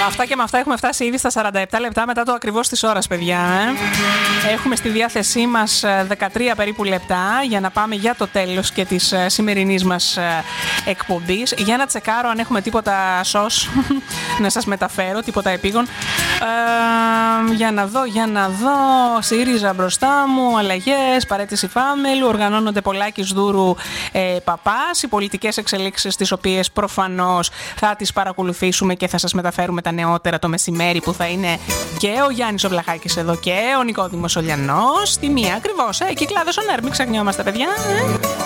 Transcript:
Αυτά και με αυτά έχουμε φτάσει ήδη στα 47 λεπτά μετά το ακριβώς της ώρας, παιδιά. Έχουμε στη διάθεσή μας 13 περίπου λεπτά για να πάμε για το τέλος και της σημερινής μας εκπομπής. Για να τσεκάρω αν έχουμε τίποτα σως να σας μεταφέρω, τίποτα επίγον. Για να δω. ΣΥΡΙΖΑ μπροστά μου, αλλαγές, παραίτηση Φάμελου, οργανώνονται Πολάκης Δούρου Παπάς, οι πολιτικές εξελίξεις τις οποίες προφανώς θα τις παρακολουθήσουμε και θα σας μεταφέρουμε τα νεότερα το μεσημέρι, που θα είναι και ο Γιάννης ο Βλαχάκης εδώ και ο Νικόδημος ο Λιανός. Στη μία ακριβώς, Κυκλάδες on Air, μην ξεχνιόμαστε, παιδιά.